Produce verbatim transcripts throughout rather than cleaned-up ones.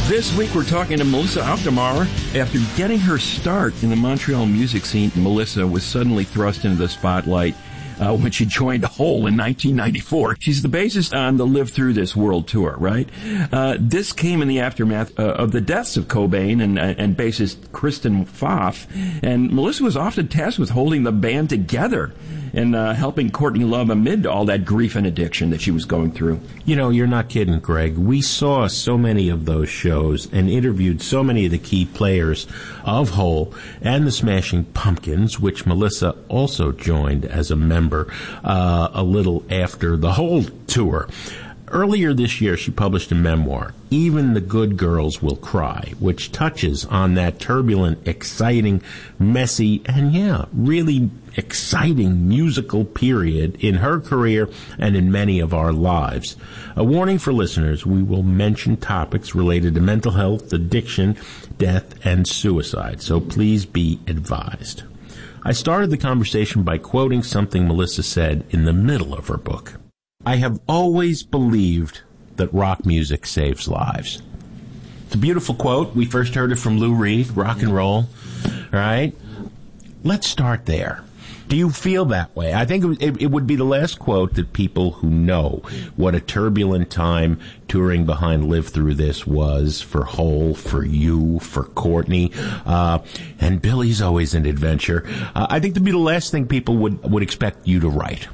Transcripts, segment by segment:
This week we're talking to Melissa Auf der Maur. After getting her start in the Montreal music scene, Melissa was suddenly thrust into the spotlight uh, when she joined Hole in nineteen ninety-four. She's the bassist on the Live Through This World Tour, right? Uh, this came in the aftermath uh, of the deaths of Cobain and, uh, and bassist Kristen Pfaff. And Melissa was often tasked with holding the band together and uh, helping Courtney Love amid all that grief and addiction that she was going through. You know, you're not kidding, Greg. We saw so many of those shows and interviewed so many of the key players of Hole and the Smashing Pumpkins, which Melissa also joined as a member uh, a little after the Hole tour. Earlier this year, she published a memoir, Even the Good Girls Will Cry, which touches on that turbulent, exciting, messy, and yeah, really exciting musical period in her career and in many of our lives. A warning for listeners, we will mention topics related to mental health, addiction, death, and suicide, so please be advised. I started the conversation by quoting something Melissa said in the middle of her book. I have always believed that rock music saves lives. It's a beautiful quote. We first heard it from Lou Reed, rock and roll, right? Let's start there. Do you feel that way? I think it, it would be the last quote that people who know what a turbulent time touring behind Live Through This was for Hole, for you, for Courtney, uh, and Billy's always an adventure. Uh, I think that'd be the last thing people would, would expect you to write.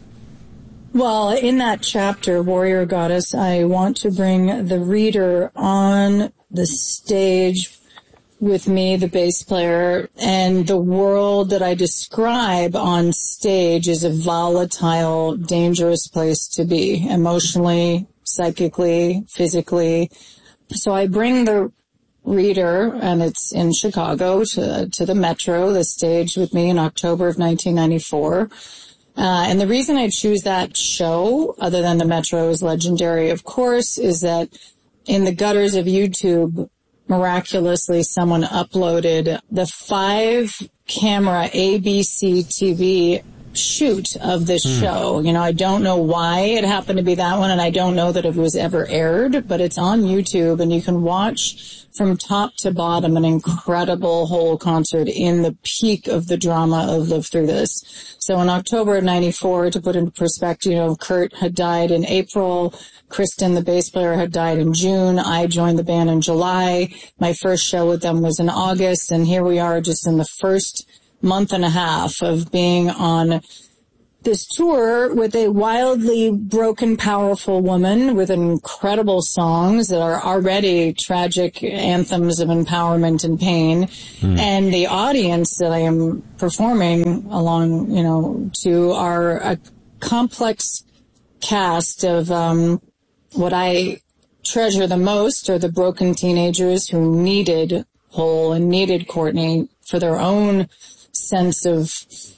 Well, in that chapter, Warrior Goddess, I want to bring the reader on the stage with me, the bass player, and the world that I describe on stage is a volatile, dangerous place to be, emotionally, psychically, physically. So I bring the reader, and it's in Chicago, to, to the Metro, the stage with me in October of nineteen ninety-four. Uh, and the reason I choose that show, other than the Metro is legendary, of course, is that in the gutters of YouTube, miraculously, someone uploaded the five camera A B C T V shoot of this hmm. show. You know, I don't know why it happened to be that one, and I don't know that it was ever aired, but it's on YouTube, and you can watch from top to bottom an incredible Hole concert in the peak of the drama of Live Through This. So in October of ninety-four, to put into perspective, you know, Kurt had died in April. Kristen, the bass player, had died in June. I joined the band in July. My first show with them was in August, and here we are just in the first month and a half of being on this tour with a wildly broken, powerful woman with incredible songs that are already tragic anthems of empowerment and pain. Mm. And the audience that I am performing along, you know, to are a complex cast of um what I treasure the most are the broken teenagers who needed Hole and needed Courtney for their own sense of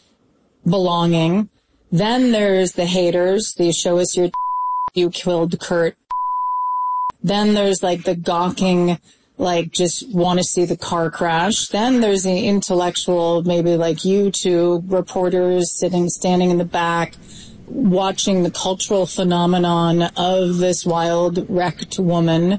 belonging. Then there's the haters. They show us your you killed Kurt. Then there's like the gawking, like just want to see the car crash. Then there's the intellectual, maybe like you two reporters sitting, standing in the back, watching the cultural phenomenon of this wild, wrecked woman.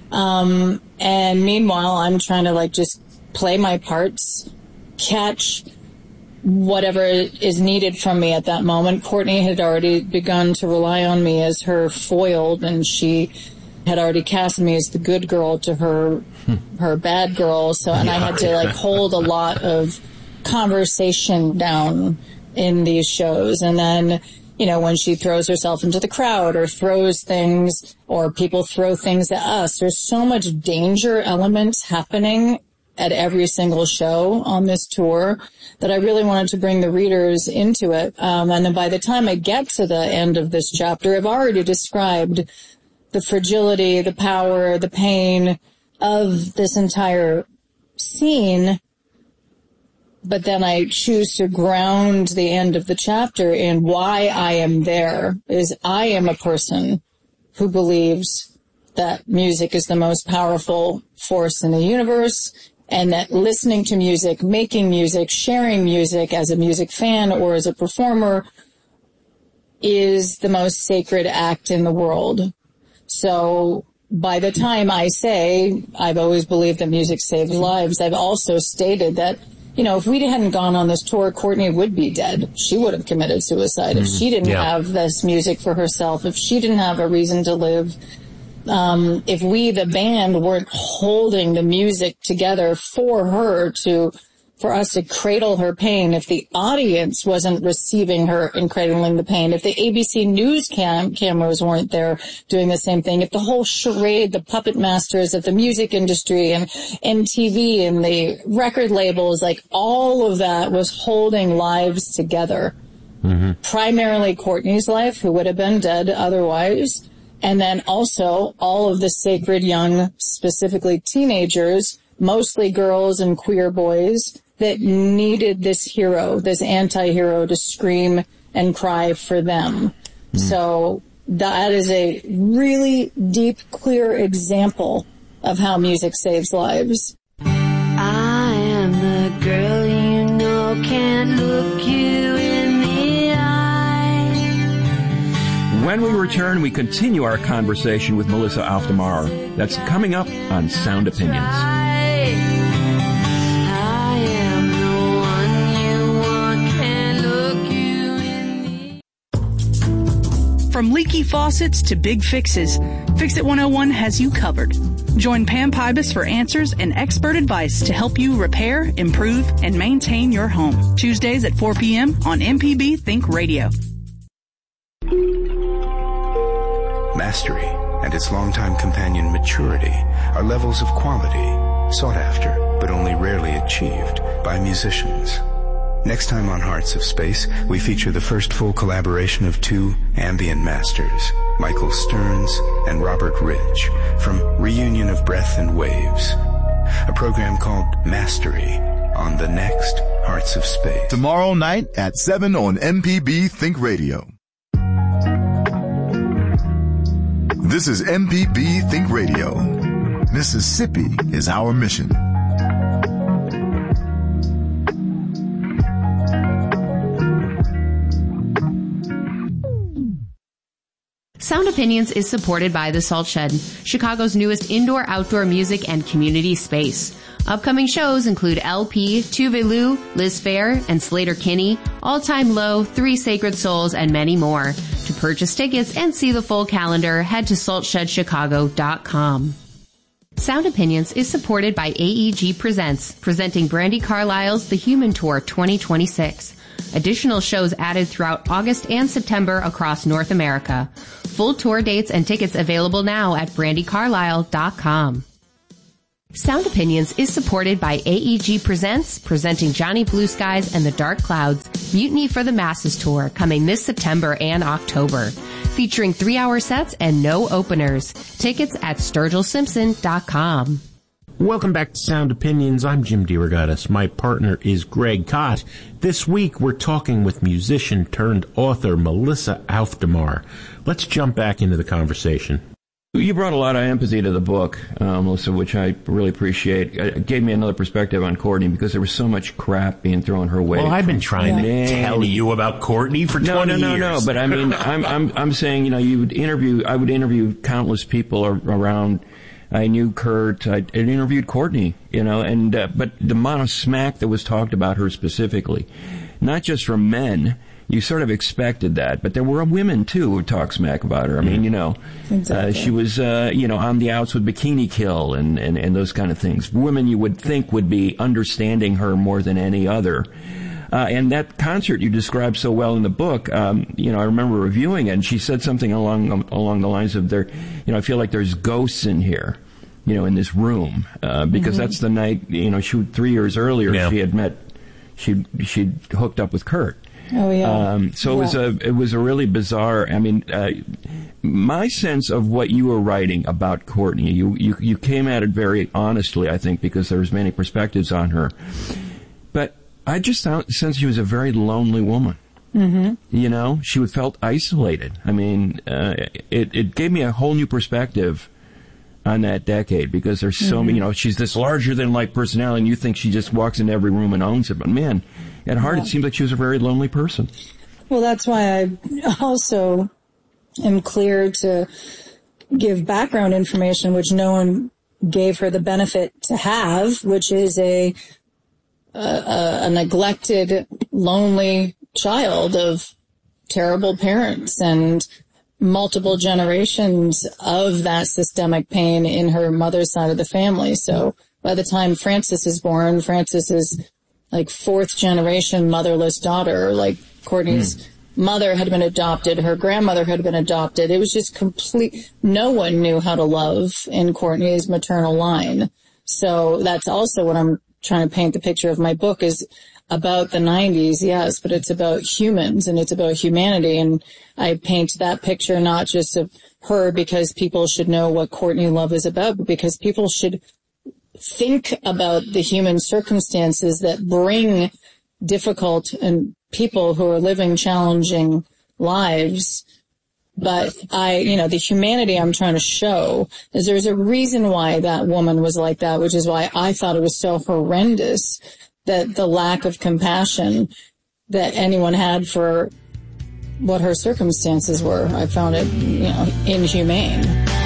Um, and meanwhile, I'm trying to like just play my parts, catch whatever is needed from me at that moment. Courtney had already begun to rely on me as her foil, and she had already cast me as the good girl to her her bad girl. So, and I had to like hold a lot of conversation down in these shows. And then, you know, when she throws herself into the crowd or throws things, or people throw things at us, there's so much danger elements happening at every single show on this tour that I really wanted to bring the readers into it. Um, and then by the time I get to the end of this chapter, I've already described the fragility, the power, the pain of this entire scene. But then I choose to ground the end of the chapter in why I am there, is I am a person who believes that music is the most powerful force in the universe, and that listening to music, making music, sharing music as a music fan or as a performer is the most sacred act in the world. So by the time I say I've always believed that music saves lives, I've also stated that, you know, if we hadn't gone on this tour, Courtney would be dead. She would have committed suicide if she didn't yeah. have this music for herself, if she didn't have a reason to live. Um, if we, the band, weren't holding the music together for her to, for us to cradle her pain, if the audience wasn't receiving her and cradling the pain, if the A B C News cam- cameras weren't there doing the same thing, if the whole charade, the puppet masters of the music industry and M T V and the record labels, like all of that was holding lives together. Mm-hmm. Primarily Courtney's life, who would have been dead otherwise, and then also all of the sacred young, specifically teenagers, mostly girls and queer boys, that needed this hero, this anti-hero to scream and cry for them. Mm. So that is a really deep, clear example of how music saves lives. I am the girl you know can't look you in the eye. When we return, we continue our conversation with Melissa Auf der Maar. That's coming up on Sound Opinions. From leaky faucets to big fixes, Fix-It one oh one has you covered. Join Pam Pybus for answers and expert advice to help you repair, improve, and maintain your home. Tuesdays at four p.m. on M P B Think Radio. Mastery and its longtime companion maturity are levels of quality sought after but only rarely achieved by musicians. Next time on Hearts of Space, we feature the first full collaboration of two ambient masters, Michael Stearns and Robert Ridge, from Reunion of Breath and Waves, a program called Mastery on the next Hearts of Space. Tomorrow night at seven on M P B Think Radio. This is M P B Think Radio. Mississippi is our mission. Sound Opinions is supported by The Salt Shed, Chicago's newest indoor-outdoor music and community space. Upcoming shows include L P, Tuve Lu, Liz Phair, and Slater Kinney, All Time Low, Three Sacred Souls, and many more. To purchase tickets and see the full calendar, head to salt shed chicago dot com. Sound Opinions is supported by A E G Presents, presenting Brandi Carlile's The Human Tour twenty twenty-six. Additional shows added throughout August and September across North America. Full tour dates and tickets available now at brandi carlile dot com. Sound Opinions is supported by A E G Presents, presenting Johnny Blue Skies and the Dark Clouds, Mutiny for the Masses Tour, coming this September and October. Featuring three-hour sets and no openers. Tickets at sturgill simpson dot com. Welcome back to Sound Opinions. I'm Jim DeRogatis. My partner is Greg Kot. This week we're talking with musician turned author Melissa Auf der Maar. Let's jump back into the conversation. You brought a lot of empathy to the book, uh, Melissa, which I really appreciate. It gave me another perspective on Courtney because there was so much crap being thrown her way. Well, I've been trying yeah. to tell you about Courtney for no, twenty no, no, years. No, no, but I mean, I'm, I'm, I'm saying, you know, you would interview, I would interview countless people around. I knew Kurt. I interviewed Courtney, you know, and uh, but the amount of smack that was talked about her specifically, not just from men. You sort of expected that, but there were women too who talked smack about her. I mean, you know, exactly. uh, she was, uh, you know, on the outs with Bikini Kill and, and and those kind of things. Women you would think would be understanding her more than any other. Uh, and that concert you described so well in the book, um, you know, I remember reviewing it, and she said something along along the lines of, there, you know, I feel like there's ghosts in here, you know, in this room, uh, because mm-hmm. that's the night, you know, she three years earlier yeah. she had met, she she hooked up with Kurt. Oh yeah. Um, so yeah. it was a it was a really bizarre. I mean, uh, my sense of what you were writing about Courtney, you you you came at it very honestly, I think, because there was many perspectives on her, but I just sensed she was a very lonely woman. Mm-hmm. You know, she felt isolated. I mean, uh, it, it gave me a whole new perspective on that decade because there's so mm-hmm. many, you know, she's this larger-than-life personality, and you think she just walks into every room and owns it. But, man, at heart, yeah. it seemed like she was a very lonely person. Well, that's why I also am clear to give background information, which no one gave her the benefit to have, which is a, a, a neglected, lonely child of terrible parents and multiple generations of that systemic pain in her mother's side of the family. So by the time Frances is born, Frances is like fourth generation motherless daughter. Like Courtney's mm. mother had been adopted. Her grandmother had been adopted. It was just complete. No one knew how to love in Courtney's maternal line. So that's also what I'm trying to paint the picture of my book is about the nineties, yes, but it's about humans and it's about humanity. And I paint that picture not just of her because people should know what Courtney Love is about, but because people should think about the human circumstances that bring difficult and people who are living challenging lives. But I, you know, the humanity I'm trying to show is there's a reason why that woman was like that, which is why I thought it was so horrendous that the lack of compassion that anyone had for what her circumstances were. I found it, you know, inhumane.